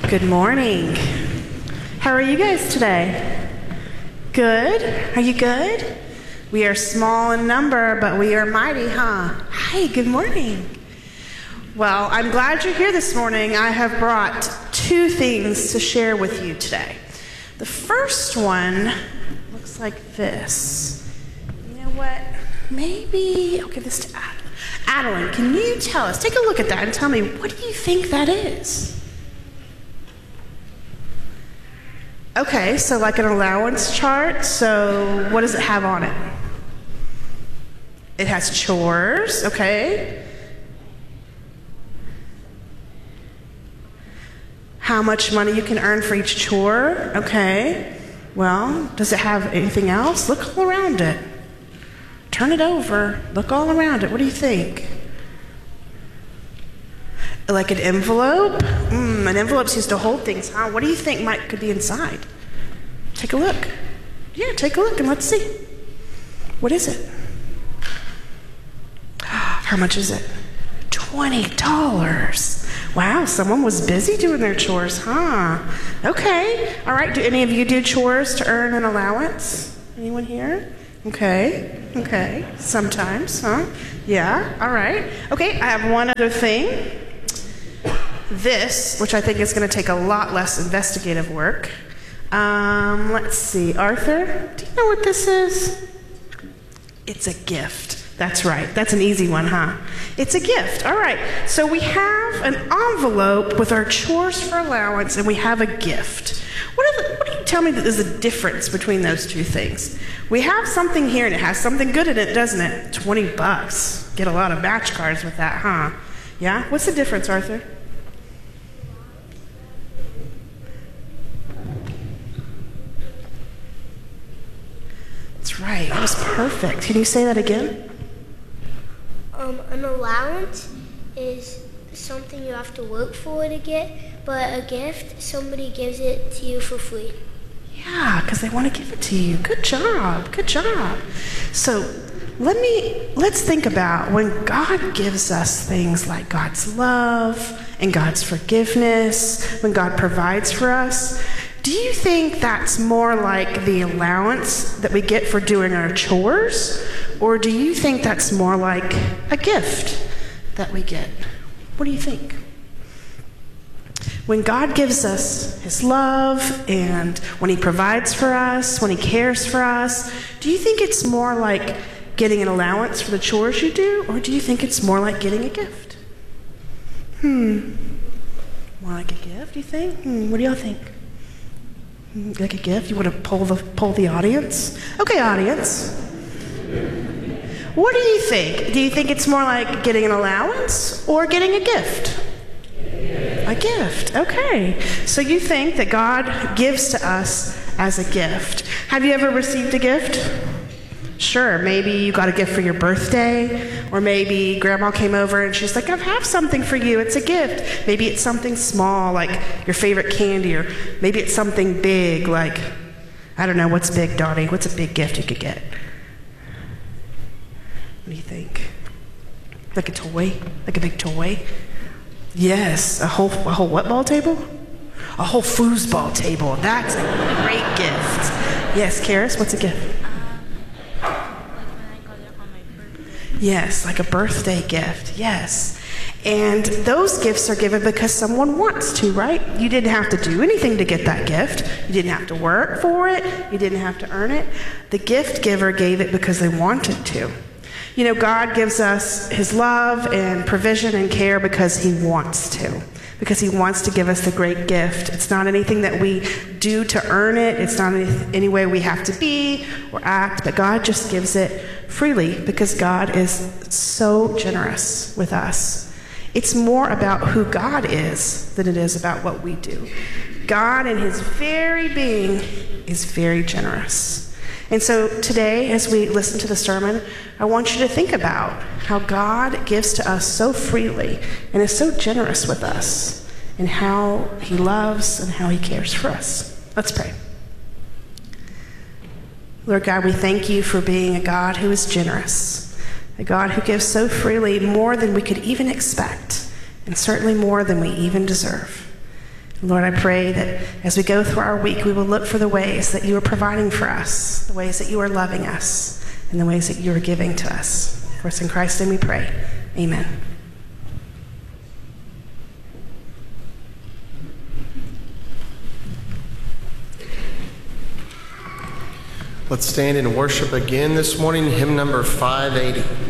Good morning. How are you guys today? Good? Are you good? We are small in number, but we are mighty, huh? Hi, good morning. Well, I'm glad you're here this morning. I have brought two things to share with you today. The first one looks like this. You know what? Maybe I'll give this to Adeline. Adeline, can you tell us, take a look at that and tell me, what do you think that is? Okay, so like an allowance chart. So what does it have on it? It has chores, okay. How much money you can earn for each chore, okay. Well, does it have anything else? Look all around it. Turn it over, look all around it. What do you think? Like an envelope? An envelope's used to hold things, huh? What do you think could be inside? Take a look. Yeah, take a look and let's see. What is it? How much is it? $20. Wow, someone was busy doing their chores, huh? Okay. All right, do any of you do chores to earn an allowance? Anyone here? Okay. Sometimes, huh? Yeah, all right. Okay, I have one other thing. This, which I think is going to take a lot less investigative work. Let's see. Arthur, do you know what this is? It's a gift. That's right. That's an easy one, huh? It's a gift. All right. So we have an envelope with our chores for allowance, and we have a gift. What do you tell me that there's a difference between those two things? We have something here, and it has something good in it, doesn't it? $20. Get a lot of match cards with that, huh? Yeah? What's the difference, Arthur? That's right. That was perfect. Can you say that again? An allowance is something you have to work for to get, but a gift, somebody gives it to you for free. Yeah, because they want to give it to you. Good job. So let's think about when God gives us things like God's love and God's forgiveness, when God provides for us. Do you think that's more like the allowance that we get for doing our chores? Or do you think that's more like a gift that we get? What do you think? When God gives us His love and when He provides for us, when He cares for us, do you think it's more like getting an allowance for the chores you do? Or do you think it's more like getting a gift? More like a gift, you think? What do y'all think? Like a gift? You want to poll the audience? Okay, audience. What do you think? Do you think it's more like getting an allowance or getting a gift? A gift. Okay. So you think that God gives to us as a gift. Have you ever received a gift? Sure. Maybe you got a gift for your birthday, or maybe Grandma came over and she's like, I have something for you. It's a gift. Maybe it's something small, like your favorite candy, or maybe it's something big, like, I don't know, what's big, Donnie? What's a big gift you could get? What do you think? Like a toy? Like a big toy? Yes. A whole what ball table? A whole foosball table. That's a great gift. Yes, Karis, what's a gift? Yes, like a birthday gift, yes. And those gifts are given because someone wants to, right? You didn't have to do anything to get that gift. You didn't have to work for it. You didn't have to earn it. The gift giver gave it because they wanted to. You know, God gives us His love and provision and care because He wants to. Because He wants to give us the great gift. It's not anything that we do to earn it. It's not any way we have to be or act, but God just gives it freely because God is so generous with us. It's more about who God is than it is about what we do. God in His very being is very generous. And so today, as we listen to the sermon, I want you to think about how God gives to us so freely and is so generous with us, and how He loves and how He cares for us. Let's pray. Lord God, we thank You for being a God who is generous, a God who gives so freely, more than we could even expect, and certainly more than we even deserve. Lord, I pray that as we go through our week, we will look for the ways that you are providing for us, the ways that you are loving us, and the ways that you are giving to us. For it's in Christ's name we pray. Amen. Let's stand and worship again this morning, hymn number 580.